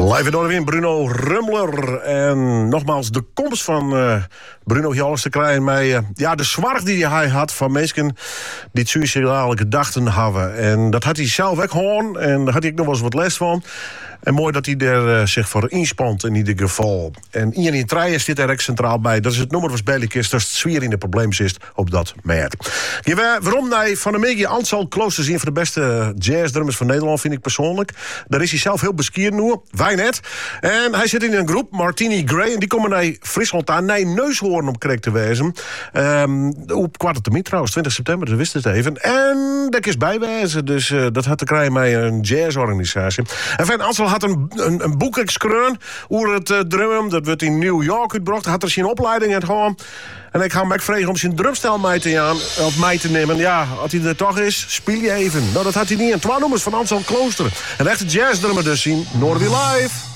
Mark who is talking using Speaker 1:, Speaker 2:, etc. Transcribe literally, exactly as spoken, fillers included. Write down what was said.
Speaker 1: Live in Orwin, Bruno Rumler. En nogmaals, de komst van uh, Bruno Jolles te krijgen met uh, ja, de zorg die hij had van mensen die het suïcidale gedachten hadden. En dat had hij zelf ook gewoon. En daar had hij ook nog wel eens wat les van. En mooi dat hij er uh, zich voor inspant in ieder geval. En Ian in Trijen zit er ook centraal bij. Dat is het nummer was Bellikist, dat is het zwier in de probleem zit op dat merk. Ja, waarom hij van de Megie Ansel Klooster zien voor de beste jazzdrummers van Nederland, vind ik persoonlijk. Daar is hij zelf heel beskierd nu. Wij net. En hij zit in een groep, Martini Gray. En die komen naar Friesland aan. Nee, Neushoorn om correct te wezen. Um, op kwart termijn trouwens, twintig september, dat wist het even. En daar is bijwezen. Dus uh, dat had te krijgen met een jazzorganisatie. En van Ansel had een, een, een boek geschreven over het uh, drummen. Dat werd in New York uitgebracht. Had er zijn opleiding en gewoon. En ik ga hem ook vragen om zijn drumstel mee te, aan, of mee te nemen. Ja, als hij er toch is, speel je even. Nou, dat had hij niet. En twee nummers van Ansel Klooster. Een echte jazzdrummer dus in Noorwegen Live.